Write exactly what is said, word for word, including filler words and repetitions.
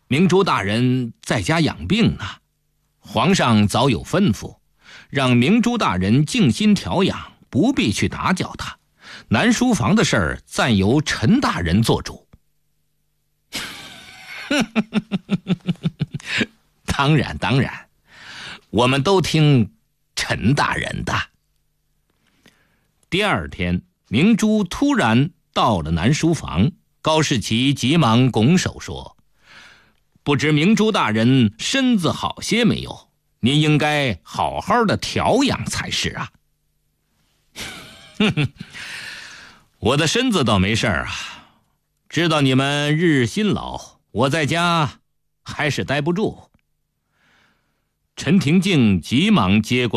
明珠大人在家养病呢，皇上早有吩咐，让明珠大人静心调养，不必去打搅他。南书房的事儿暂由陈大人做主。当然当然，我们都听陈大人的。第二天，明珠突然到了南书房，高士奇急忙拱手说：不知明珠大人身子好些没有？您应该好好的调养才是啊。我的身子倒没事啊，知道你们日日辛劳，我在家还是待不住。陈廷敬急忙接过